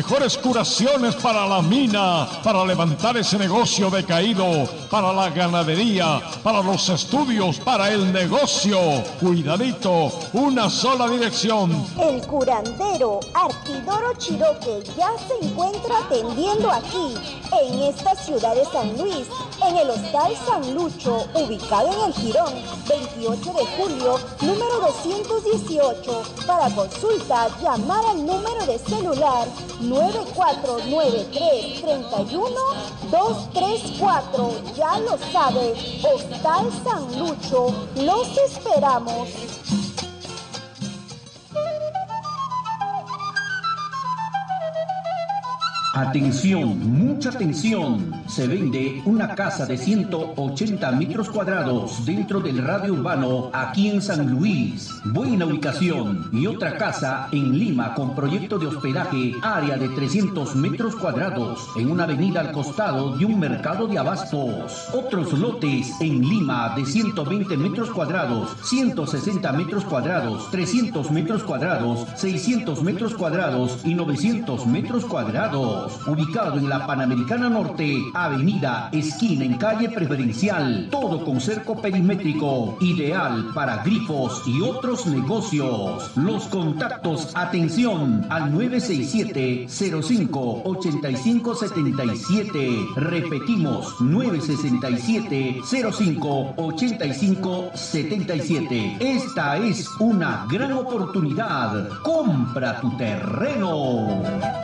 mejores curaciones para la mina, para levantar ese negocio decaído, para la ganadería, para los estudios, para el negocio. Cuidadito, una sola dirección. El curandero Artidoro Chiroque ya se encuentra atendiendo aquí, en esta ciudad de San Luis, en el Hostal San Lucho, ubicado en el Jirón, 28 de julio, número 218. Para consulta, llamar al número de celular 9493-31-234. Ya lo sabe, Hostal San Lucho, los esperamos. Atención, mucha atención. Se vende una casa de 180 metros cuadrados dentro del radio urbano aquí en San Luis. Buena ubicación. Y otra casa en Lima con proyecto de hospedaje, área de 300 metros cuadrados en una avenida al costado de un mercado de abastos. Otros lotes en Lima de 120 metros cuadrados, 160 metros cuadrados, 300 metros cuadrados, 600 metros cuadrados y 900 metros cuadrados. Ubicado en la Panamericana Norte, avenida, esquina en calle preferencial, todo con cerco perimétrico, ideal para grifos y otros negocios. Los contactos, atención, al 967-05-8577. Repetimos, 967-05-8577. Esta es una gran oportunidad. Compra tu terreno.